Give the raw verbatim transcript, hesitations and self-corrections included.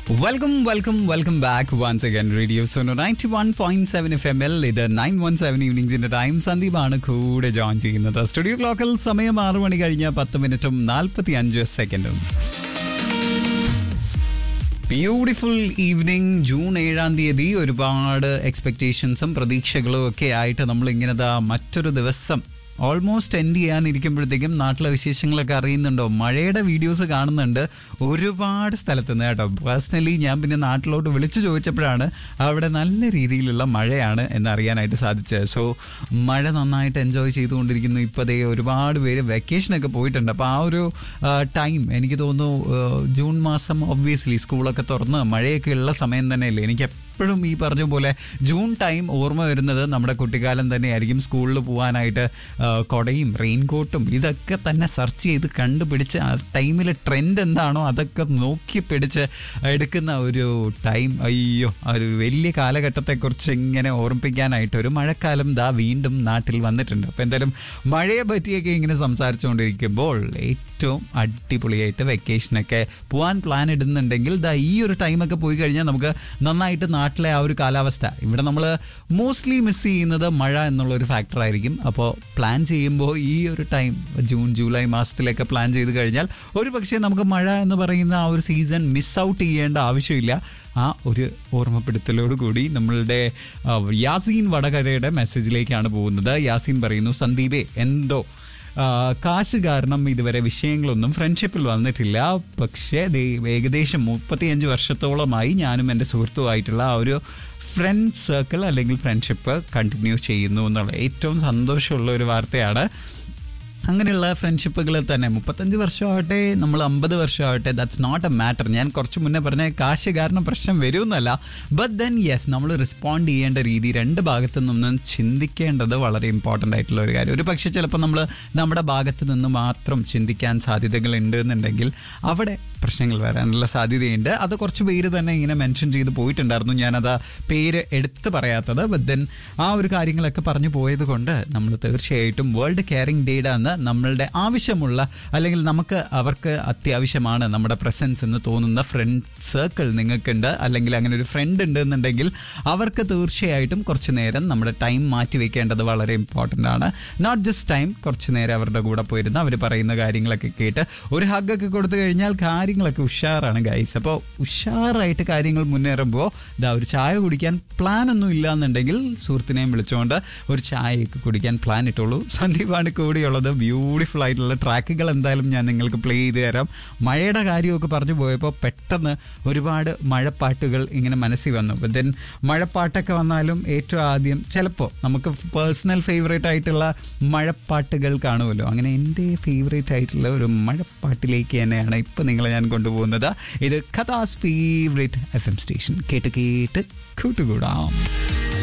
Welcome welcome welcome back once again radio Suno ninety one point seven F M L ഇത് nine one seven ഈവനിങ്സിന്റെ time. സന്ദീപാണ് കൂടെ join ചെയ്യുന്നത്. Studio ക്ലോക്കിൽ സമയം ആറു മണി കഴിഞ്ഞ പത്ത് മിനിറ്റും നാൽപ്പത്തി അഞ്ച് സെക്കൻഡും. ബ്യൂട്ടിഫുൾ ഈവനിങ്, ജൂൺ ഏഴാം തീയതി. ഒരുപാട് എക്സ്പെക്റ്റേഷൻസും പ്രതീക്ഷകളും ഒക്കെ ആയിട്ട് നമ്മൾ ഇങ്ങനെ മറ്റൊരു ദിവസം ഓൾമോസ്റ്റ് എൻഡ് ചെയ്യാനിരിക്കുമ്പോഴത്തേക്കും നാട്ടിലെ വിശേഷങ്ങളൊക്കെ അറിയുന്നുണ്ടോ? മഴയുടെ വീഡിയോസ് കാണുന്നുണ്ട് ഒരുപാട് സ്ഥലത്ത് നിന്ന് കേട്ടോ. പേഴ്സണലി ഞാൻ പിന്നെ നാട്ടിലോട്ട് വിളിച്ചു ചോദിച്ചപ്പോഴാണ് അവിടെ നല്ല രീതിയിലുള്ള മഴയാണ് എന്നറിയാനായിട്ട് സാധിച്ചത്. സോ മഴ നന്നായിട്ട് എൻജോയ് ചെയ്തുകൊണ്ടിരിക്കുന്നു. ഇപ്പോൾ ദേ ഒരുപാട് പേര് വെക്കേഷനൊക്കെ പോയിട്ടുണ്ട്. അപ്പോൾ ആ ഒരു ടൈം എനിക്ക് തോന്നുന്നു ജൂൺ മാസം ഒബ്വിയസ്ലി സ്കൂളൊക്കെ തുറന്ന് മഴയൊക്കെ ഉള്ള സമയം തന്നെയല്ലേ. എനിക്ക് എപ്പോഴും ഈ പറഞ്ഞ പോലെ ജൂൺ ടൈം ഓർമ്മ വരുന്നത് നമ്മുടെ കുട്ടിക്കാലം തന്നെയായിരിക്കും. സ്കൂളിൽ പോകാനായിട്ട് കൊടയും റെയിൻകോട്ടും ഇതൊക്കെ തന്നെ സെർച്ച് ചെയ്ത് കണ്ടുപിടിച്ച് ആ ടൈമിൽ ട്രെൻഡ് എന്താണോ അതൊക്കെ നോക്കി പിടിച്ച് എടുക്കുന്ന ഒരു ടൈം. അയ്യോ, ഒരു വലിയ കാലഘട്ടത്തെക്കുറിച്ച് ഇങ്ങനെ ഓർമ്മിപ്പിക്കാനായിട്ട് ഒരു മഴക്കാലം ദാ വീണ്ടും നാട്ടിൽ വന്നിട്ടുണ്ട്. അപ്പോൾ എന്തായാലും മഴയെ പറ്റിയൊക്കെ ഇങ്ങനെ സംസാരിച്ചുകൊണ്ടിരിക്കുമ്പോൾ ഏറ്റവും അടിപൊളിയായിട്ട് വെക്കേഷനൊക്കെ പോകാൻ പ്ലാൻ ഇടുന്നുണ്ടെങ്കിൽ ദാ ഈ ഒരു ടൈമൊക്കെ പോയി കഴിഞ്ഞാൽ നമുക്ക് നന്നായിട്ട് നാട്ടിലെ ആ ഒരു കാലാവസ്ഥ ഇവിടെ നമ്മൾ മോസ്റ്റ്ലി മിസ് ചെയ്യുന്നത് മഴ എന്നുള്ളൊരു ഫാക്ടറായിരിക്കും. അപ്പോൾ പ്ലാൻ ചെയ്യുമ്പോൾ ഈ ഒരു ടൈം ജൂൺ ജൂലൈ മാസത്തിലൊക്കെ പ്ലാൻ ചെയ്ത് കഴിഞ്ഞാൽ ഒരു പക്ഷേ നമുക്ക് മഴ എന്ന് പറയുന്ന ആ ഒരു സീസൺ മിസ് ഔട്ട് ചെയ്യേണ്ട ആവശ്യമില്ല. ആ ഒരു ഓർമ്മപ്പെടുത്തലോട് കൂടി നമ്മളുടെ യാസീൻ വടകരയുടെ മെസ്സേജിലേക്കാണ് പോകുന്നത്. യാസീൻ പറയുന്നു, സന്ദീപേ എന്തോ കാശ് കാരണം ഇതുവരെ വിഷയങ്ങളൊന്നും ഫ്രണ്ട്ഷിപ്പിൽ വന്നിട്ടില്ല. പക്ഷേ ഏകദേശം മുപ്പത്തിയഞ്ച് വർഷത്തോളമായി ഞാനും എൻ്റെ സുഹൃത്തുമായിട്ടുള്ള ആ ഒരു ഫ്രണ്ട് സർക്കിൾ അല്ലെങ്കിൽ ഫ്രണ്ട്ഷിപ്പ് കണ്ടിന്യൂ ചെയ്യുന്നു എന്നുള്ള ഏറ്റവും സന്തോഷമുള്ള ഒരു വാർത്തയാണ്. അങ്ങനെയുള്ള ഫ്രണ്ട്ഷിപ്പുകൾ തന്നെ മുപ്പത്തഞ്ച് വർഷമാവട്ടെ നമ്മൾ അമ്പത് വർഷമാവട്ടെ ദാറ്റ്സ് നോട്ട് എ മാറ്റർ. ഞാൻ കുറച്ച് മുന്നേ പറഞ്ഞ കാശ് കാരണം പ്രശ്നം വരുമെന്നല്ല, ബട്ട് ദെൻ യെസ് നമ്മൾ റെസ്പോണ്ട് ചെയ്യേണ്ട രീതി രണ്ട് ഭാഗത്തു നിന്നും ചിന്തിക്കേണ്ടത് വളരെ ഇമ്പോർട്ടൻ്റ് ആയിട്ടുള്ള ഒരു കാര്യം. ഒരു പക്ഷേ ചിലപ്പോൾ നമ്മൾ നമ്മുടെ ഭാഗത്ത് നിന്ന് മാത്രം ചിന്തിക്കാൻ സാധ്യതകൾ ഉണ്ട് എന്നുണ്ടെങ്കിൽ അവിടെ പ്രശ്നങ്ങൾ വരാനുള്ള സാധ്യതയുണ്ട്. അത് കുറച്ച് പേര് തന്നെ ഇങ്ങനെ മെൻഷൻ ചെയ്ത് പോയിട്ടുണ്ടായിരുന്നു. ഞാനത് പേര് എടുത്ത് പറയാത്തത്. ബട്ട് ദെൻ ആ ഒരു കാര്യങ്ങളൊക്കെ പറഞ്ഞു പോയത് കൊണ്ട് നമ്മൾ തീർച്ചയായിട്ടും വേൾഡ് കെയറിംഗ് ഡേയുടെ അന്ന് നമ്മളുടെ ആവശ്യമുള്ള അല്ലെങ്കിൽ നമുക്ക് അവർക്ക് അത്യാവശ്യമാണ് നമ്മുടെ പ്രസൻസ് എന്ന് തോന്നുന്ന ഫ്രണ്ട് സർക്കിൾ നിങ്ങൾക്കുണ്ട് അല്ലെങ്കിൽ അങ്ങനെ ഒരു ഫ്രണ്ട് ഉണ്ട് എന്നുണ്ടെങ്കിൽ അവർക്ക് തീർച്ചയായിട്ടും കുറച്ച് നേരം നമ്മുടെ ടൈം മാറ്റി വെക്കേണ്ടത് വളരെ ഇമ്പോർട്ടൻ്റ് ആണ്. നോട്ട് ജസ്റ്റ് ടൈം, കുറച്ച് നേരം അവരുടെ കൂടെ പോയിരുന്ന് അവർ പറയുന്ന കാര്യങ്ങളൊക്കെ കേട്ട് ഒരു ഹഗ്ഗൊക്കെ കൊടുത്തു കഴിഞ്ഞാൽ കാര്യങ്ങളൊക്കെ ഉഷാറാണ് ഗൈസ്. അപ്പോൾ ഉഷാറായിട്ട് കാര്യങ്ങൾ മുന്നേറുമ്പോൾ ഇതാ ഒരു ചായ കുടിക്കാൻ പ്ലാൻ ഒന്നും ഇല്ല എന്നുണ്ടെങ്കിൽ സുഹൃത്തിനെയും വിളിച്ചുകൊണ്ട് ഒരു ചായയൊക്കെ കുടിക്കാൻ പ്ലാൻ ഇട്ടുള്ളൂ. സന്ദീപാണ് കൂടിയുള്ളത്. ബ്യൂട്ടിഫുൾ ആയിട്ടുള്ള ട്രാക്കുകൾ എന്തായാലും ഞാൻ നിങ്ങൾക്ക് പ്ലേ ചെയ്ത് തരാം. മഴയുടെ കാര്യമൊക്കെ പറഞ്ഞു പോയപ്പോൾ പെട്ടെന്ന് ഒരുപാട് മഴപ്പാട്ടുകൾ ഇങ്ങനെ മനസ്സിൽ വന്നു. അപ്പം ദെൻ മഴപ്പാട്ടൊക്കെ വന്നാലും ഏറ്റവും ആദ്യം ചിലപ്പോൾ നമുക്ക് പേഴ്സണൽ ഫേവറേറ്റ് ആയിട്ടുള്ള മഴപ്പാട്ടുകൾ കാണുമല്ലോ. അങ്ങനെ എൻ്റെ ഫേവറേറ്റ് ആയിട്ടുള്ള ഒരു മഴപ്പാട്ടിലേക്ക് തന്നെയാണ് ഇപ്പം നിങ്ങളെ ഞാൻ കൊണ്ടുപോകുന്നത്. ഇത് കഥാസ് ഫേവറേറ്റ് എഫ് എം സ്റ്റേഷൻ. കേട്ട് കേട്ട് കൂട്ടുകൂടാം.